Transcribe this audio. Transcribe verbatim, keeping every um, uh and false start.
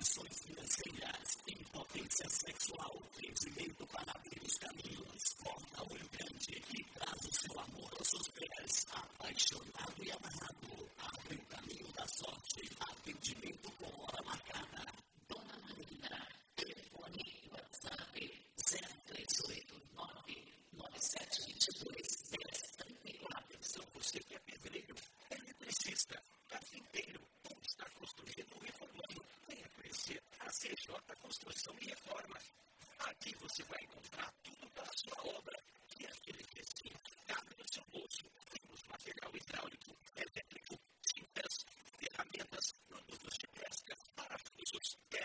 condições financeiras, impotência sexual, crescimento para abrir os caminhos, corta o grande e traz o seu amor aos seus pés, apaixonado e amarrado, abre o caminho da sorte, atendimento com hora marcada. Dona Marina, telefone WhatsApp zero três oito nove nove sete dois dois zero zero três quatro. Se você que é pedreiro, é eletricista, carpinteiro, ou está construindo ou reformando, venha conhecer a C J Construção e Reformas. Aqui você vai encontrar tudo para a sua obra, que é aquele precinho que cabe no seu bolso. Temos material hidráulico, elétrico, tintas, ferramentas, produtos de pesca, parafusos,